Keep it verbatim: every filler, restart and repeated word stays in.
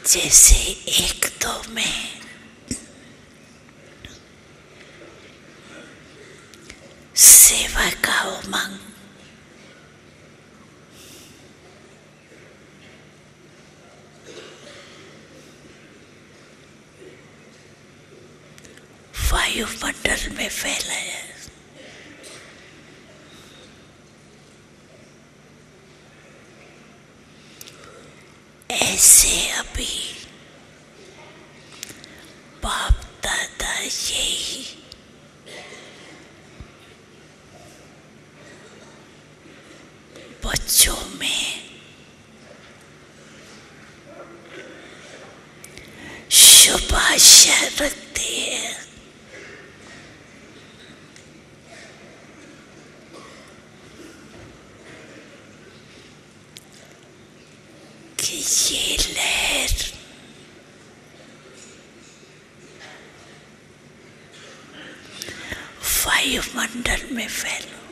जैसे एक दो में सेवा का उमंग, वायुमंडल में फैला है, ऐसे अभी बाप दादा यही बच्चों में शुभ आशा रखते हैं कि ये लहर वायुमंडल में फैले,